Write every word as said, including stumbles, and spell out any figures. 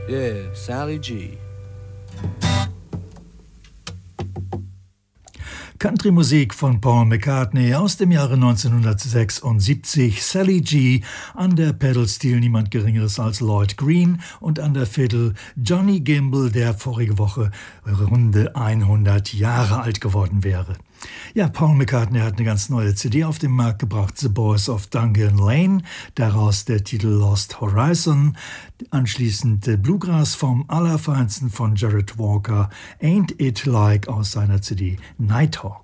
Yeah, Sally G. Country-Musik von Paul McCartney aus dem Jahre neunzehnhundertsechsundsiebzig. Sally G, an der Pedal-Steel niemand Geringeres als Lloyd Green und an der Fiddle Johnny Gimble, der vorige Woche runde hundert Jahre alt geworden wäre. Ja, Paul McCartney hat eine ganz neue C D auf den Markt gebracht, The Boys of Dungan Lane, daraus der Titel Lost Horizon, anschließend Bluegrass vom Allerfeinsten von Jared Walker, Ain't It Like aus seiner C D Nighthawk.